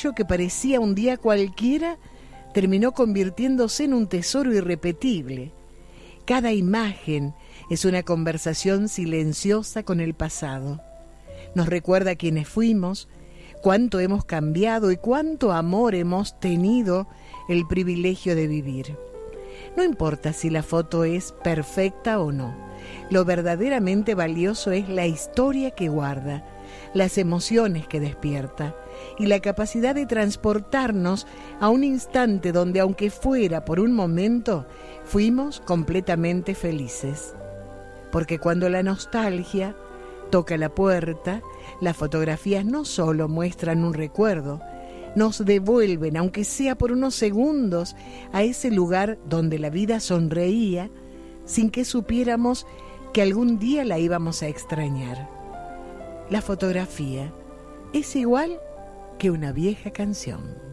aquello que parecía un día cualquiera terminó convirtiéndose en un tesoro irrepetible. Cada imagen es una conversación silenciosa con el pasado. Nos recuerda quiénes fuimos, cuánto hemos cambiado y cuánto amor hemos tenido el privilegio de vivir. No importa si la foto es perfecta o no, lo verdaderamente valioso es la historia que guarda, las emociones que despierta y la capacidad de transportarnos a un instante donde, aunque fuera por un momento, fuimos completamente felices. Porque cuando la nostalgia toca la puerta, las fotografías no solo muestran un recuerdo, nos devuelven, aunque sea por unos segundos, a ese lugar donde la vida sonreía sin que supiéramos que algún día la íbamos a extrañar. La fotografía es igual que una vieja canción.